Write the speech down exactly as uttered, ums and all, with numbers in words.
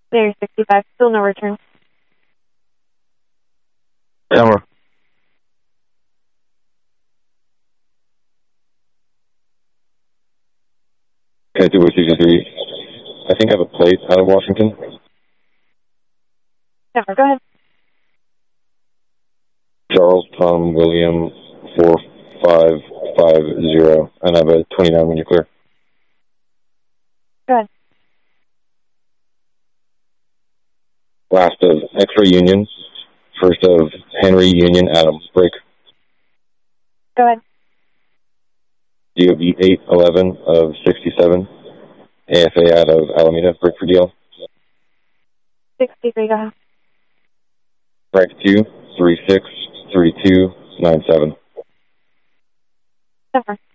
There, sixty-five, still no return. Camera. Okay, two sixty-three. I think I have a plate out of Washington. Never, go ahead. Charles Tom William four five five zero, and I have a twenty-nine when you're clear. Go ahead. Last of X-ray Union, first of Henry Union Adams, break. Go ahead. D O B eight eleven of sixty-seven, A F A out of Alameda, break for D L. sixty-three, go ahead. Break two three six three two nine seven. Never.